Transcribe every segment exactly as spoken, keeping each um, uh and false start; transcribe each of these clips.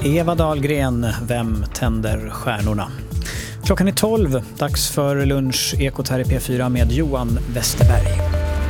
Eva Dahlgren, Vem tänder stjärnorna? Klockan är tolv, dags för lunch Ekot här i P fyra med Johan Westerberg.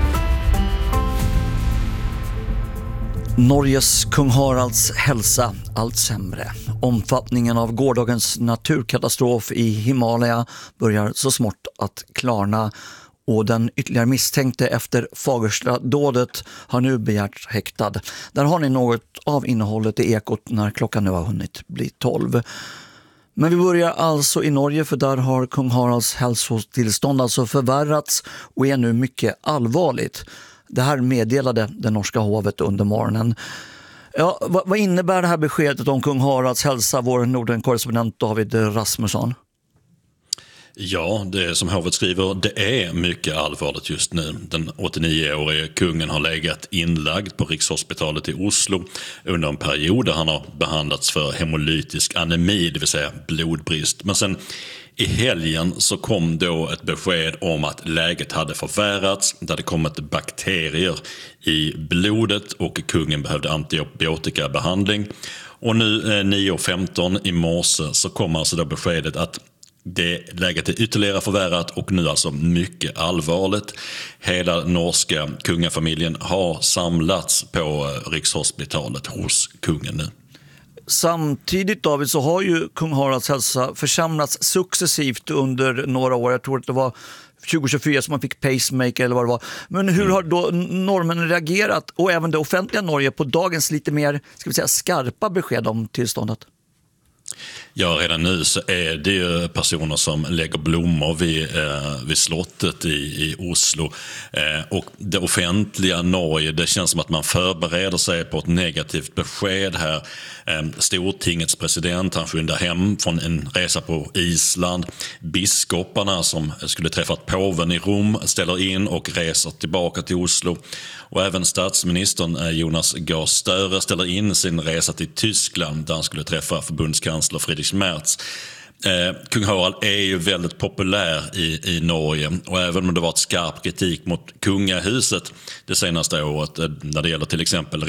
Norges kung Haralds hälsa allt sämre. Omfattningen av gårdagens naturkatastrof i Himalaya börjar så smått att klarna. Och den ytterligare misstänkte efter Fagersta-dådet har nu begärt häktad. Där har ni något av innehållet i Ekot när klockan nu har hunnit bli tolv. Men vi börjar alltså i Norge, för där har kung Haralds hälsotillstånd alltså förvärrats och är nu mycket allvarligt. Det här meddelade det norska hovet under morgonen. Ja, vad, vad innebär det här beskedet om kung Haralds hälsa, vår Norden-korrespondent David Rasmusson? Ja, det som hovet skriver, det är mycket allvarligt just nu. Den åttionioårige kungen har legat inlagd på Rikshospitalet i Oslo under en period där han har behandlats för hemolytisk anemi, det vill säga blodbrist. Men sen i helgen så kom då ett besked om att läget hade förvärrats. Det hade kommit bakterier i blodet och kungen behövde antibiotikabehandling. Och nu eh, nio femton i morse så kom alltså då beskedet att det läget är ytterligare förvärrat och nu alltså mycket allvarligt. Hela norska kungafamiljen har samlats på Rikshospitalet hos kungen nu. Samtidigt, David, så har ju kung Haralds hälsa försämrats successivt under några år. Jag tror att det var tjugo tjugofyra som man fick pacemaker eller vad det var. Men hur har då norrmännen reagerat, och även det offentliga Norge, på dagens lite mer, ska vi säga, skarpa besked om tillståndet? Ja, redan nu så är det ju personer som lägger blommor vid, eh, vid slottet i, i Oslo. Eh, och det offentliga Norge, det känns som att man förbereder sig på ett negativt besked här. Eh, Stortingets president, han skyndar hem från en resa på Island. Biskoparna som skulle träffat påven i Rom ställer in och reser tillbaka till Oslo. Och även statsministern Jonas Gahr Støre ställer in sin resa till Tyskland där han skulle träffa förbundskansler Friedrich Merz. Eh, kung Harald är ju väldigt populär i, i Norge, och även om det varit skarp kritik mot kungahuset det senaste året eh, när det gäller till exempel